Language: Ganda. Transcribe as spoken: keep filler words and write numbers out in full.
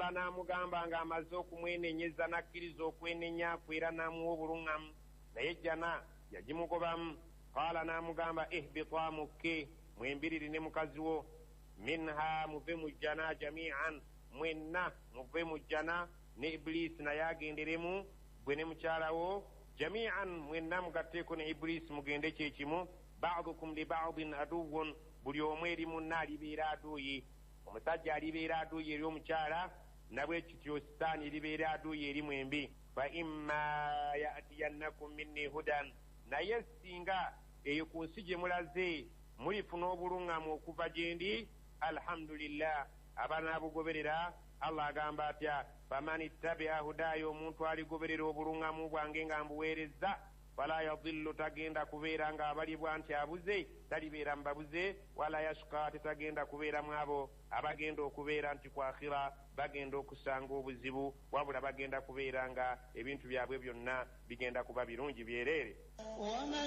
qala namugamba nga amaze okumwenenyeza nakkiriza okwenenya kwera namuwa obuluŋŋamu naye jjana yagimugobamu. qala namugamba ihbita mukke mwembiriri ne mukazi wo minha muve mu jjana jamian mwenna muve mu jjana ne ibulisi naye agenderemu gwe ne mukyalawo jamian mwenna mugatteeko ne ibulisi mugende kyekimu. badukum li badin aduwun buli omu eri munna alibeera aduuyi. omusajja alibeera aduuyi eri omukyala nabwe kityo sitaani eribeera aduuyi eri mwembi. fa imma yatiyannakum minni hudan naye singa eyo ku nsi gye mulaze mulifuna obuluŋŋamu okuva gye ndi alhamdulillah abanaabugoberera. allah agamba atya faman ittabia hudaaya omuntu aligoberera obuluŋŋamu bwange nga mbuweerezza fala yadillu tagenda kubeera nga abalibwa nti abuze talibeera mu babuze wala yashuka tetagenda kubeera mu abo abagenda okubeera nti ku akhira bagenda okusanga obuzibu wabula bagenda kubeera nga ebintu byabwe byonna bigenda kuba birungi byereere.